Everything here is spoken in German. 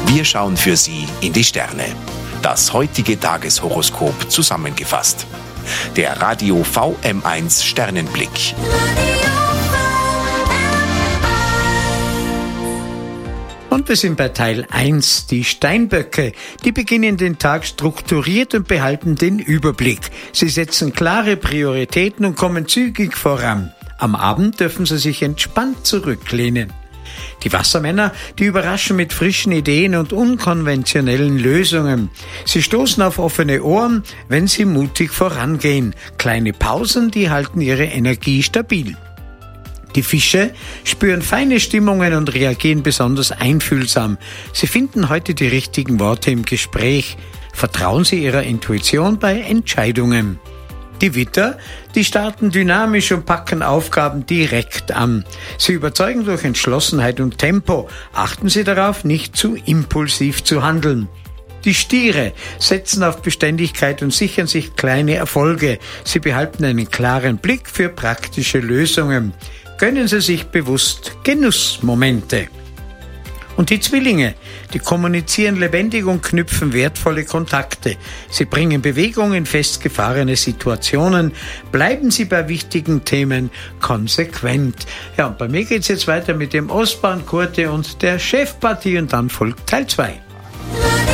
Wir schauen für Sie in die Sterne. Das heutige Tageshoroskop zusammengefasst. Der Radio VM1 Sternenblick. Und wir sind bei Teil 1, die Steinböcke. Die beginnen den Tag strukturiert und behalten den Überblick. Sie setzen klare Prioritäten und kommen zügig voran. Am Abend dürfen sie sich entspannt zurücklehnen. Die Wassermänner, die überraschen mit frischen Ideen und unkonventionellen Lösungen. Sie stoßen auf offene Ohren, wenn sie mutig vorangehen. Kleine Pausen, die halten ihre Energie stabil. Die Fische spüren feine Stimmungen und reagieren besonders einfühlsam. Sie finden heute die richtigen Worte im Gespräch. Vertrauen Sie Ihrer Intuition bei Entscheidungen. Die Widder, die starten dynamisch und packen Aufgaben direkt an. Sie überzeugen durch Entschlossenheit und Tempo. Achten Sie darauf, nicht zu impulsiv zu handeln. Die Stiere setzen auf Beständigkeit und sichern sich kleine Erfolge. Sie behalten einen klaren Blick für praktische Lösungen. Gönnen Sie sich bewusst Genussmomente. Und die Zwillinge, die kommunizieren lebendig und knüpfen wertvolle Kontakte. Sie bringen Bewegung in festgefahrene Situationen. Bleiben Sie bei wichtigen Themen konsequent. Ja, und bei mir geht's jetzt weiter mit dem Ostbahn, Kurte und der Chefpartie und dann folgt Teil 2.